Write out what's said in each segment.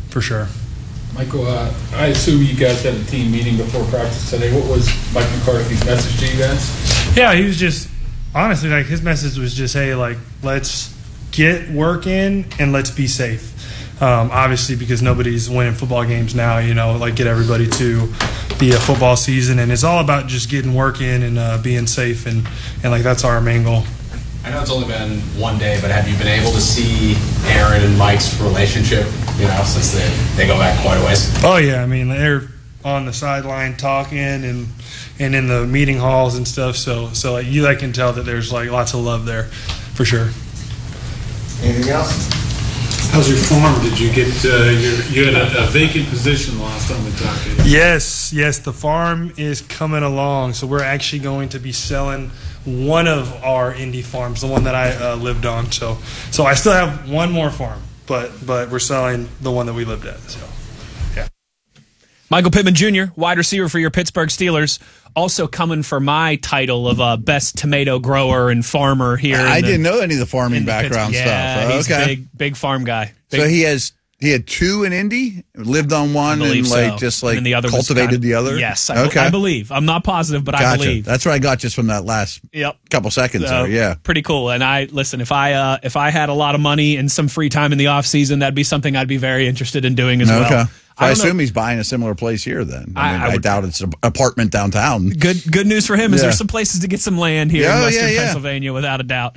for sure. Michael, I assume you guys had a team meeting before practice today. What was Mike McCarthy's message to you guys? Yeah, he was just, honestly, like, his message was just, hey, like, let's get work in and let's be safe. Obviously, because nobody's winning football games now, like, get everybody to the football season. And it's all about just getting work in and being safe. And like, that's our main goal. I know it's only been one day, but have you been able to see Aaron and Mike's relationship, since they go back quite a ways? Oh, yeah. I mean, they're on the sideline talking and in the meeting halls and stuff. So like, I can tell that there's, like, lots of love there for sure. Anything else? How's your farm? Did you get you had a vacant position the last time we talked to you? Yes, the farm is coming along. So we're actually going to be selling one of our Indy farms, the one that I lived on. So I still have one more farm, but we're selling the one that we lived at. So, yeah. Michael Pittman Jr., wide receiver for your Pittsburgh Steelers, also coming for my title of best tomato grower and farmer here. I didn't know any of the farming background stuff. Yeah, he's a big farm guy. So he had two in Indy, lived on one, and the other cultivated the other? Yes, I believe. I'm not positive, but I believe. That's what I got just from that last couple seconds there, yeah. Pretty cool. And if I had a lot of money and some free time in the off season, that'd be something I'd be very interested in doing as well. I assume he's buying a similar place here then. I doubt it's an apartment downtown. Good news for him is there's some places to get some land here in Western Pennsylvania, without a doubt.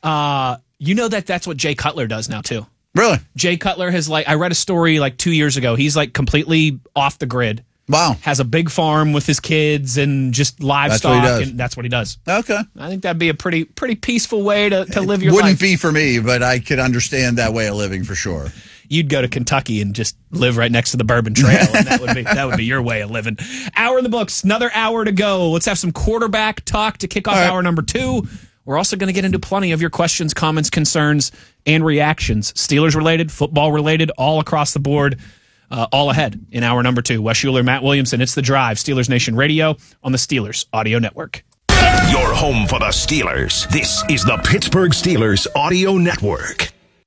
That's what Jay Cutler does now too. Really? Jay Cutler has, I read a story 2 years ago. He's completely off the grid. Wow. Has a big farm with his kids and just livestock, and that's what he does. Okay. I think that'd be a pretty peaceful way to live your life. Wouldn't be for me, but I could understand that way of living for sure. You'd go to Kentucky and just live right next to the Bourbon Trail, and that would be your way of living. Hour in the books, another hour to go. Let's have some quarterback talk to kick off hour number 2. We're also going to get into plenty of your questions, comments, concerns, and reactions. Steelers-related, football-related, all across the board, all ahead in hour number 2. Wes Schuler, Matt Williamson, It's The Drive, Steelers Nation Radio on the Steelers Audio Network. Your home for the Steelers. This is the Pittsburgh Steelers Audio Network.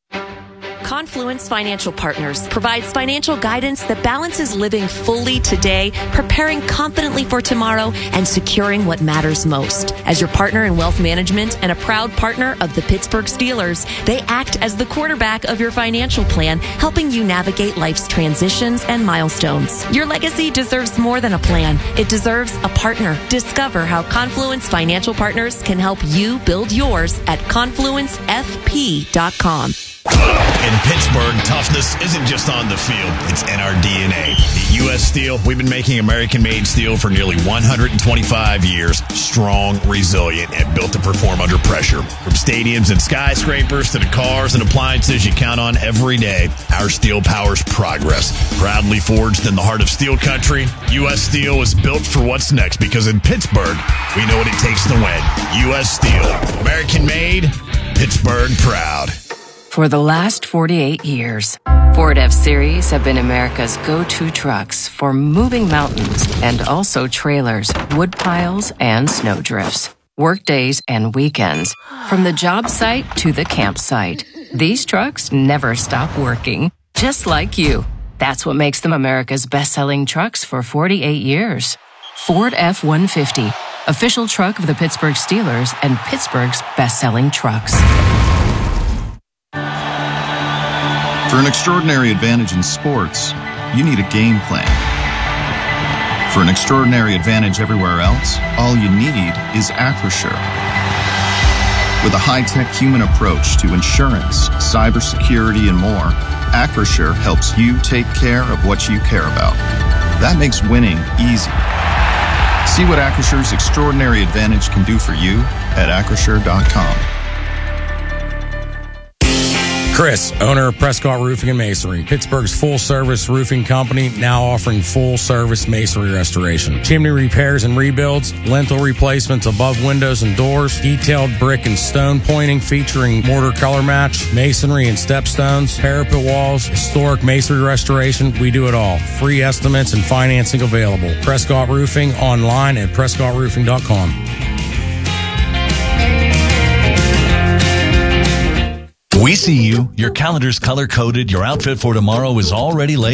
Confluence Financial Partners provides financial guidance that balances living fully today, preparing confidently for tomorrow, and securing what matters most. As your partner in wealth management and a proud partner of the Pittsburgh Steelers, they act as the quarterback of your financial plan, helping you navigate life's transitions and milestones. Your legacy deserves more than a plan. It deserves a partner. Discover how Confluence Financial Partners can help you build yours at confluencefp.com. In Pittsburgh, toughness isn't just on the field, it's in our DNA. At U.S. Steel, we've been making American-made steel for nearly 125 years. Strong, resilient, and built to perform under pressure. From stadiums and skyscrapers to the cars and appliances you count on every day, our steel powers progress. Proudly forged in the heart of steel country, U.S. Steel is built for what's next, because in Pittsburgh, we know what it takes to win. U.S. Steel. American-made, Pittsburgh proud. For the last 48 years, Ford F-Series have been America's go-to trucks for moving mountains and also trailers, wood piles, and snow drifts. Workdays and weekends, from the job site to the campsite. These trucks never stop working, just like you. That's what makes them America's best-selling trucks for 48 years. Ford F-150, official truck of the Pittsburgh Steelers and Pittsburgh's best-selling trucks. For an extraordinary advantage in sports, you need a game plan. For an extraordinary advantage everywhere else, all you need is Acrisure. With a high-tech human approach to insurance, cybersecurity, and more, Acrisure helps you take care of what you care about. That makes winning easy. See what Acrisure's extraordinary advantage can do for you at Acrisure.com. Chris, owner of Prescott Roofing and Masonry, Pittsburgh's full-service roofing company, now offering full-service masonry restoration, chimney repairs and rebuilds, lintel replacements above windows and doors, detailed brick and stone pointing featuring mortar color match, masonry and stepstones, parapet walls, historic masonry restoration. We do it all. Free estimates and financing available. Prescott Roofing, online at PrescottRoofing.com. We see you. Your calendar's color-coded. Your outfit for tomorrow is already laid